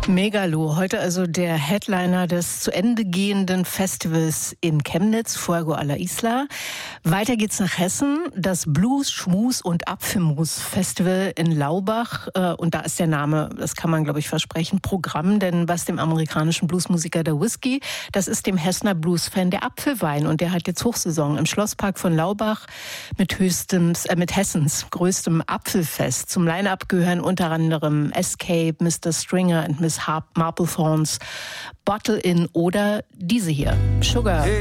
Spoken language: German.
Megalo, heute also der Headliner des zu Ende gehenden Festivals in Chemnitz, Fuego a la Isla. Weiter geht's nach Hessen, das Blues, Schmus und Apfelmus Festival in Laubach. Und da ist der Name, das kann man glaube ich versprechen, Programm, denn was dem amerikanischen Bluesmusiker der Whisky, das ist dem Hessener Bluesfan der Apfelwein. Und der hat jetzt Hochsaison im Schlosspark von Laubach mit Hessens größtem Apfelfest. Zum Line-Up gehören unter anderem Escape, Mr. Stringer und Miss Marplethorns, Bottle In oder diese hier, Sugar.